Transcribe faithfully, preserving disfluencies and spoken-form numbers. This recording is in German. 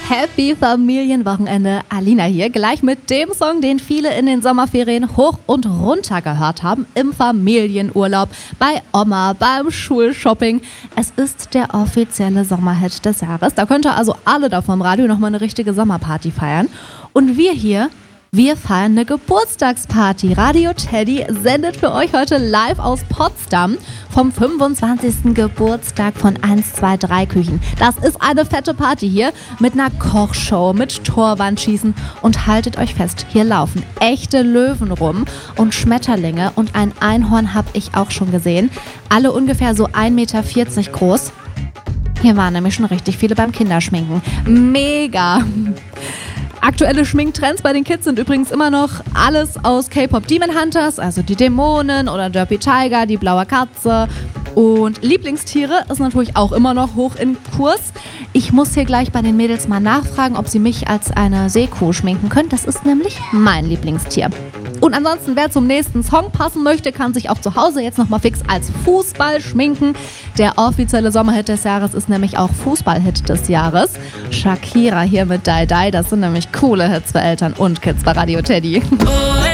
Happy Familienwochenende, Alina hier, gleich mit dem Song, den viele in den Sommerferien hoch und runter gehört haben, im Familienurlaub, bei Oma, beim Schulshopping. Es ist der offizielle Sommerhit des Jahres. Da könnt ihr also alle da vom Radio nochmal eine richtige Sommerparty feiern. Und wir hier, wir feiern eine Geburtstagsparty. Radio Teddy sendet für euch heute live aus Potsdam vom fünfundzwanzigsten Geburtstag von eins zwei drei Küchen. Das ist eine fette Party hier mit einer Kochshow, mit Torwandschießen und haltet euch fest, hier laufen echte Löwen rum und Schmetterlinge und ein Einhorn habe ich auch schon gesehen. Alle ungefähr so ein Meter vierzig groß. Hier waren nämlich schon richtig viele beim Kinderschminken. Mega! Aktuelle Schminktrends bei den Kids sind übrigens immer noch alles aus K-Pop Demon Hunters, also die Dämonen oder Derpy Tiger, die blaue Katze. Und Lieblingstiere ist natürlich auch immer noch hoch in Kurs. Ich muss hier gleich bei den Mädels mal nachfragen, ob sie mich als eine Seekuh schminken können. Das ist nämlich mein Lieblingstier. Und ansonsten, wer zum nächsten Song passen möchte, kann sich auch zu Hause jetzt nochmal fix als Fußball schminken. Der offizielle Sommerhit des Jahres ist nämlich auch Fußballhit des Jahres. Shakira hier mit Die Die, das sind nämlich coole Hits für Eltern und Kids bei Radio Teddy.